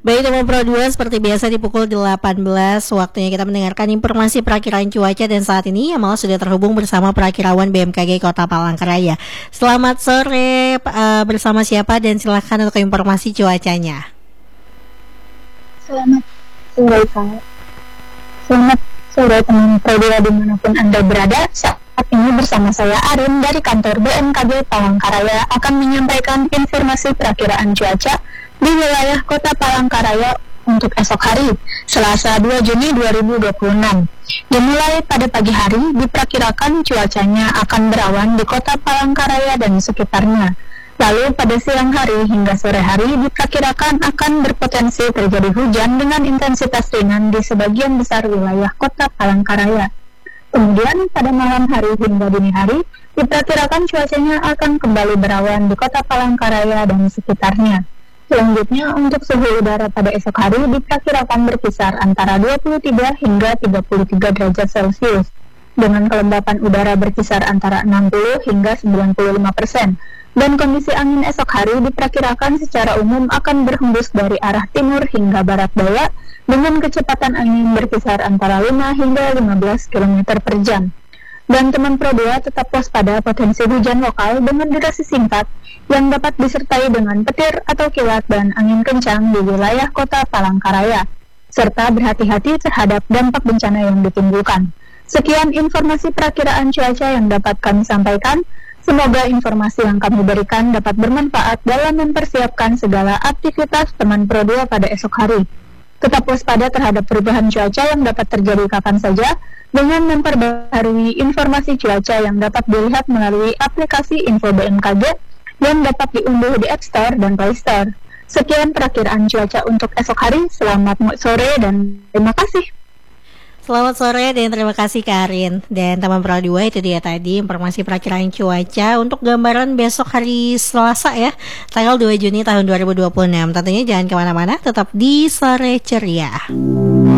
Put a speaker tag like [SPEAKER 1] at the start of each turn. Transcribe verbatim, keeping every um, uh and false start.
[SPEAKER 1] Baik teman Pro dua, seperti biasa di pukul delapan belas waktunya kita mendengarkan informasi perakiraan cuaca, dan saat ini Amal sudah terhubung bersama perakirawan B M K G Kota Palangkaraya. Selamat sore, uh, bersama siapa dan silakan untuk informasi cuacanya.
[SPEAKER 2] Selamat sore Kak. Selamat sore teman Pro dua dimanapun Anda berada. Saat ini bersama saya Arin dari kantor B M K G Palangkaraya akan menyampaikan informasi perakiraan cuaca di wilayah Kota Palangkaraya untuk esok hari, Selasa dua Juni dua ribu dua puluh enam. Dimulai pada pagi hari, diperkirakan cuacanya akan berawan di Kota Palangkaraya dan sekitarnya. Lalu pada siang hari hingga sore hari diperkirakan akan berpotensi terjadi hujan dengan intensitas ringan di sebagian besar wilayah Kota Palangkaraya. Kemudian pada malam hari hingga dini hari diperkirakan cuacanya akan kembali berawan di Kota Palangkaraya dan sekitarnya. Selanjutnya, untuk suhu udara pada esok hari diperkirakan berkisar antara dua puluh tiga hingga tiga puluh tiga derajat Celcius, dengan kelembapan udara berkisar antara enam puluh hingga sembilan puluh lima persen, dan kondisi angin esok hari diperkirakan secara umum akan berhembus dari arah timur hingga barat daya, dengan kecepatan angin berkisar antara lima hingga lima belas kilometer per jam. Dan teman Pro dua tetap waspada potensi hujan lokal dengan durasi singkat yang dapat disertai dengan petir atau kilat dan angin kencang di wilayah Kota Palangkaraya, serta berhati-hati terhadap dampak bencana yang ditimbulkan. Sekian informasi perakiraan cuaca yang dapat kami sampaikan. Semoga informasi yang kami berikan dapat bermanfaat dalam mempersiapkan segala aktivitas teman Pro dua pada esok hari. Tetap waspada terhadap perubahan cuaca yang dapat terjadi kapan saja dengan memperbarui informasi cuaca yang dapat dilihat melalui aplikasi Info B M K G yang dapat diunduh di App Store dan Play Store. Sekian perakiraan cuaca untuk esok hari. Selamat sore dan terima kasih.
[SPEAKER 1] Selamat sore dan terima kasih Karin. Dan teman Pro dua, itu dia tadi informasi perakiraan cuaca untuk gambaran besok hari Selasa ya, tanggal dua Juni tahun dua ribu dua puluh enam. Tentunya jangan kemana-mana, tetap di Sore Ceria.